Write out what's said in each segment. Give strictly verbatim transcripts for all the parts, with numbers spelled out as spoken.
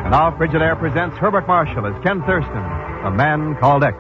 And now Frigidaire presents Herbert Marshall as Ken Thurston, A Man Called X.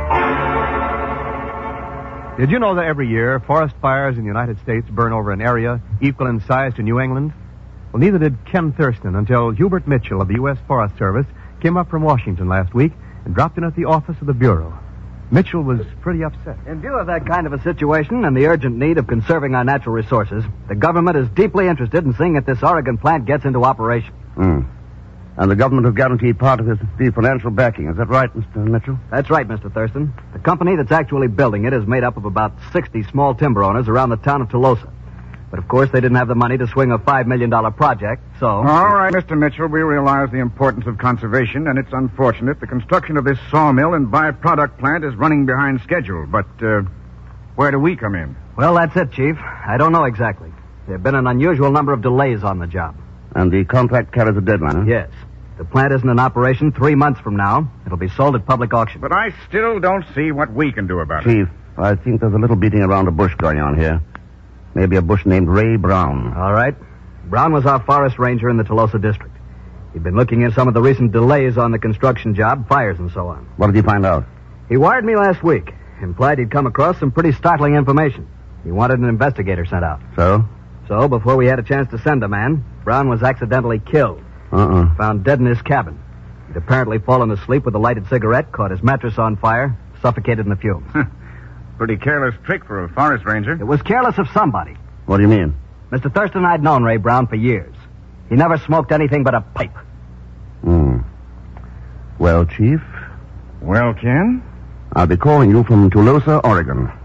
Did you know that every year forest fires in the United States burn over an area equal in size to New England? Well, neither did Ken Thurston until Hubert Mitchell of the U S Forest Service came up from Washington last week and dropped in at the office of the Bureau. Mitchell was pretty upset. In view of that kind of a situation and the urgent need of conserving our natural resources, the government is deeply interested in seeing that this Oregon plant gets into operation. Hmm. And the government will guarantee part of his, the financial backing. Is that right, Mister Mitchell? That's right, Mister Thurston. The company that's actually building it is made up of about sixty small timber owners around the town of Tolosa. But, of course, they didn't have the money to swing a five million dollars project, so... All right, Mister Mitchell, we realize the importance of conservation, and it's unfortunate the construction of this sawmill and byproduct plant is running behind schedule. But uh, where do we come in? Well, that's it, Chief. I don't know exactly. There have been an unusual number of delays on the job. And the contract carries a deadline, huh? Yes. The plant isn't in operation three months from now. It'll be sold at public auction. But I still don't see what we can do about it. Chief, I think there's a little beating around the bush going on here. Maybe a bush named Ray Brown. All right. Brown was our forest ranger in the Tolosa district. He'd been looking into some of the recent delays on the construction job, fires and so on. What did he find out? He wired me last week. Implied he'd come across some pretty startling information. He wanted an investigator sent out. So? So, before we had a chance to send a man, Brown was accidentally killed. Uh-uh. Found dead in his cabin. He'd apparently fallen asleep with a lighted cigarette, caught his mattress on fire, suffocated in the fumes. Pretty careless trick for a forest ranger. It was careless of somebody. What do you mean? Mister Thurston, I'd known Ray Brown for years. He never smoked anything but a pipe. Hmm. Well, Chief? Well, Ken? I'll be calling you from Tolosa, Oregon.